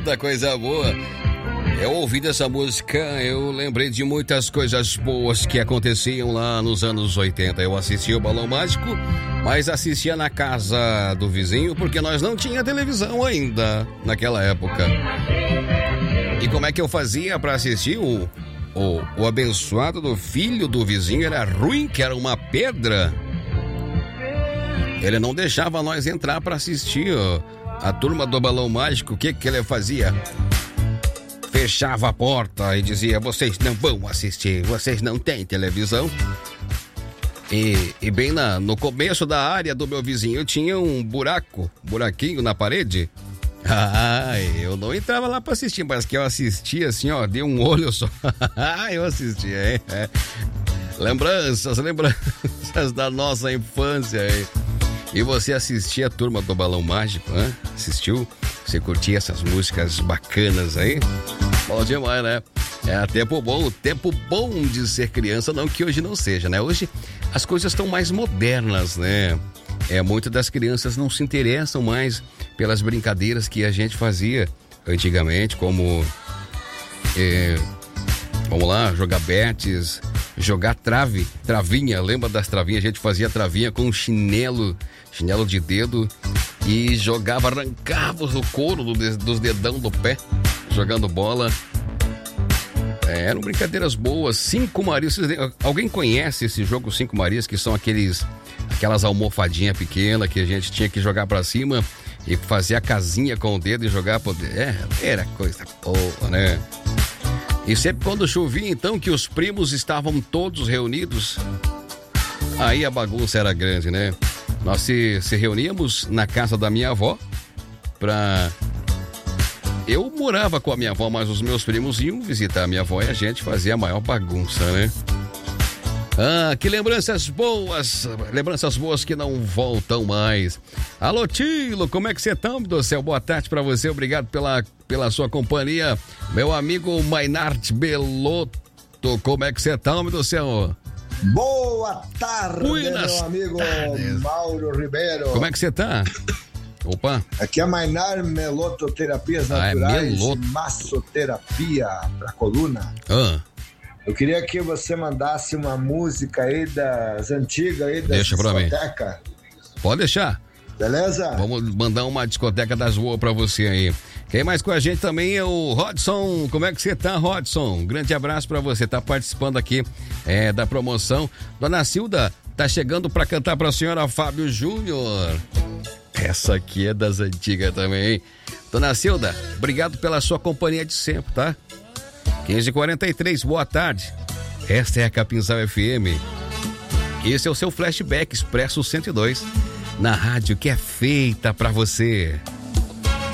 Eita, coisa boa. Eu ouvi dessa música, eu lembrei de muitas coisas boas que aconteciam lá nos anos 80. Eu assistia o Balão Mágico, mas assistia na casa do vizinho, porque nós não tinha televisão ainda naquela época. E como é que eu fazia para assistir? O abençoado do filho do vizinho era ruim, que era uma pedra. Ele não deixava nós entrar para assistir a turma do Balão Mágico. O que ele fazia? Fechava a porta e dizia: vocês não vão assistir, vocês não têm televisão. E bem no começo da área do meu vizinho tinha um buraquinho na parede. Eu não entrava lá pra assistir, mas que eu assistia assim, dei um olho só. Eu assistia, hein? Lembranças da nossa infância, hein? E você assistia a turma do Balão Mágico, né? Assistiu? Você curtia essas músicas bacanas aí? Bom demais, né? É tempo bom de ser criança, não que hoje não seja, né? Hoje as coisas estão mais modernas, né? Muitas das crianças não se interessam mais pelas brincadeiras que a gente fazia antigamente, como vamos lá, jogar betes, jogar travinha, lembra das travinhas? A gente fazia travinha com chinelo de dedo e arrancava o couro dos dedão do pé, jogando bola. Eram brincadeiras boas. 5 Marias. Alguém conhece esse jogo 5 Marias, que são aquelas almofadinhas pequenas que a gente tinha que jogar pra cima e fazer a casinha com o dedo e jogar pro dedo? Era coisa boa, né? E sempre quando chovia, então, que os primos estavam todos reunidos, aí a bagunça era grande, né? Nós se reuníamos na casa da minha avó Eu morava com a minha avó, mas os meus primos iam visitar a minha avó e a gente fazia a maior bagunça, né? Que lembranças boas que não voltam mais. Alô, Tilo, como é que você tá, meu Deus do céu? Boa tarde pra você, obrigado pela sua companhia. Meu amigo Mainart Belotto, como é que você tá, meu Deus do céu? Boa tarde, meu amigo Mauro Ribeiro. Como é que você tá? Opa. Aqui é Mainar Meloto Terapias Naturais e Massoterapia pra coluna. Eu queria que você mandasse uma música aí das antigas aí da discoteca. Pode deixar. Beleza? Vamos mandar uma discoteca das boas pra você aí. Quem mais com a gente também é o Rodson. Como é que você tá, Rodson? Um grande abraço pra você, tá participando aqui da promoção. Dona Cilda tá chegando pra cantar pra senhora Fábio Júnior. Essa aqui é das antigas também, hein? Dona Cilda, obrigado pela sua companhia de sempre, tá? 15h43, boa tarde. Esta é a Capinzal FM. Esse é o seu Flashback Expresso 102, na rádio que é feita pra você.